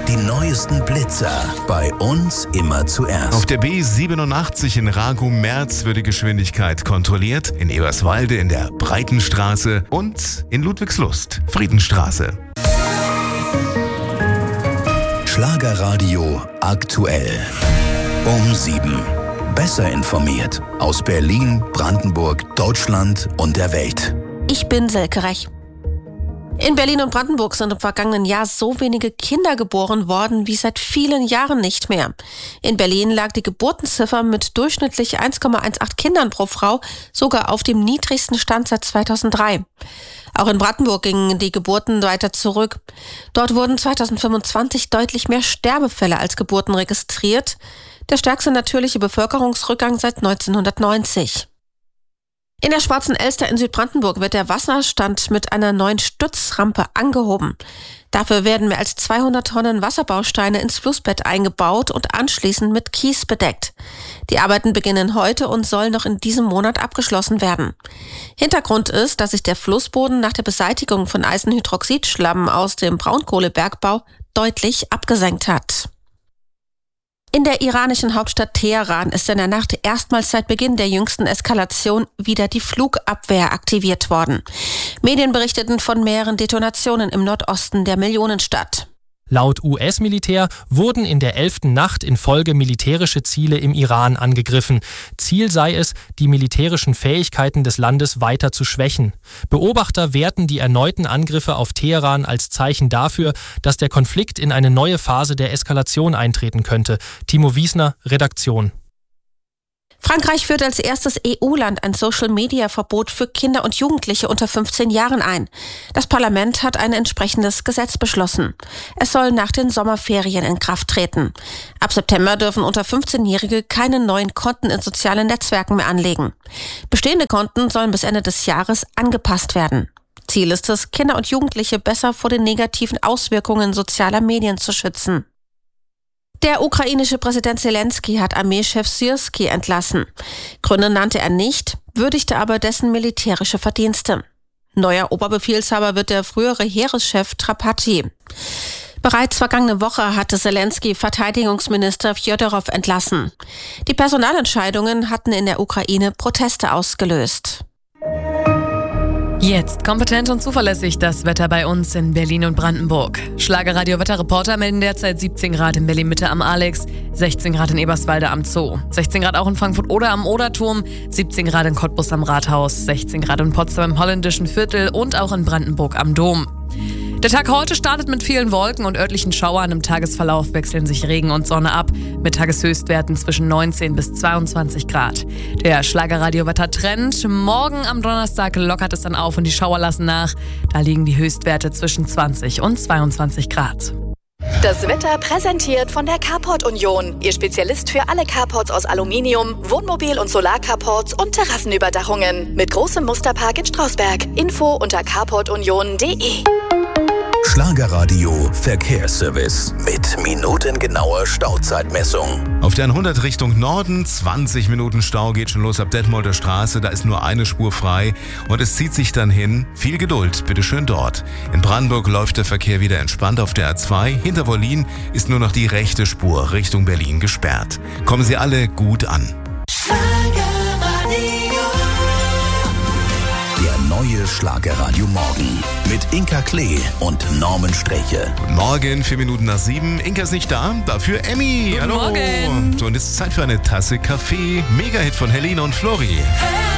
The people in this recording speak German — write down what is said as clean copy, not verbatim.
Die neuesten Blitzer. Bei uns immer zuerst. Auf der B87 in Ragumerz wird die Geschwindigkeit kontrolliert. In Eberswalde in der Breitenstraße und in Ludwigslust, Friedenstraße. Schlagerradio aktuell. Um 7. Besser informiert. Aus Berlin, Brandenburg, Deutschland und der Welt. Ich bin Selke Rech. In Berlin und Brandenburg sind im vergangenen Jahr so wenige Kinder geboren worden wie seit vielen Jahren nicht mehr. In Berlin lag die Geburtenziffer mit durchschnittlich 1,18 Kindern pro Frau sogar auf dem niedrigsten Stand seit 2003. Auch in Brandenburg gingen die Geburten weiter zurück. Dort wurden 2025 deutlich mehr Sterbefälle als Geburten registriert. Der stärkste natürliche Bevölkerungsrückgang seit 1990. In der Schwarzen Elster in Südbrandenburg wird der Wasserstand mit einer neuen Stützrampe angehoben. Dafür werden mehr als 200 Tonnen Wasserbausteine ins Flussbett eingebaut und anschließend mit Kies bedeckt. Die Arbeiten beginnen heute und sollen noch in diesem Monat abgeschlossen werden. Hintergrund ist, dass sich der Flussboden nach der Beseitigung von Eisenhydroxidschlamm aus dem Braunkohlebergbau deutlich abgesenkt hat. In der iranischen Hauptstadt Teheran ist in der Nacht erstmals seit Beginn der jüngsten Eskalation wieder die Flugabwehr aktiviert worden. Medien berichteten von mehreren Detonationen im Nordosten der Millionenstadt. Laut US-Militär wurden in der 11. Nacht in Folge militärische Ziele im Iran angegriffen. Ziel sei es, die militärischen Fähigkeiten des Landes weiter zu schwächen. Beobachter werten die erneuten Angriffe auf Teheran als Zeichen dafür, dass der Konflikt in eine neue Phase der Eskalation eintreten könnte. Timo Wiesner, Redaktion. Frankreich führt als erstes EU-Land ein Social-Media-Verbot für Kinder und Jugendliche unter 15 Jahren ein. Das Parlament hat ein entsprechendes Gesetz beschlossen. Es soll nach den Sommerferien in Kraft treten. Ab September dürfen unter 15-Jährige keine neuen Konten in sozialen Netzwerken mehr anlegen. Bestehende Konten sollen bis Ende des Jahres angepasst werden. Ziel ist es, Kinder und Jugendliche besser vor den negativen Auswirkungen sozialer Medien zu schützen. Der ukrainische Präsident Zelensky hat Armeechef Syrski entlassen. Gründe nannte er nicht, würdigte aber dessen militärische Verdienste. Neuer Oberbefehlshaber wird der frühere Heereschef Trapati. Bereits vergangene Woche hatte Zelensky Verteidigungsminister Fjodorow entlassen. Die Personalentscheidungen hatten in der Ukraine Proteste ausgelöst. Jetzt kompetent und zuverlässig das Wetter bei uns in Berlin und Brandenburg. Schlagerradio-Wetterreporter melden derzeit 17 Grad in Berlin-Mitte am Alex, 16 Grad in Eberswalde am Zoo, 16 Grad auch in Frankfurt oder am Oderturm, 17 Grad in Cottbus am Rathaus, 16 Grad in Potsdam im Holländischen Viertel und auch in Brandenburg am Dom. Der Tag heute startet mit vielen Wolken und örtlichen Schauern. Im Tagesverlauf wechseln sich Regen und Sonne ab, mit Tageshöchstwerten zwischen 19 bis 22 Grad. Der Schlagerradio-Wetter-Trend. Morgen am Donnerstag lockert es dann auf und die Schauer lassen nach. Da liegen die Höchstwerte zwischen 20 und 22 Grad. Das Wetter präsentiert von der Carport Union. Ihr Spezialist für alle Carports aus Aluminium, Wohnmobil- und Solarcarports und Terrassenüberdachungen. Mit großem Musterpark in Strausberg. Info unter carportunion.de. Schlagerradio Verkehrsservice mit minutengenauer Stauzeitmessung. Auf der 100 Richtung Norden, 20 Minuten Stau, geht schon los ab Detmolder Straße. Da ist nur eine Spur frei und es zieht sich dann hin. Viel Geduld, bitteschön dort. In Brandenburg läuft der Verkehr wieder entspannt auf der A2. Hinter Wollin ist nur noch die rechte Spur Richtung Berlin gesperrt. Kommen Sie alle gut an. Der neue Schlagerradio Morgen mit Inka Klee und Norman Streche. Guten Morgen, 4 Minuten nach 7. Inka ist nicht da, dafür Emmy. Guten Hallo. Morgen. So, und es ist Zeit für eine Tasse Kaffee. Mega-Hit von Helene und Flori.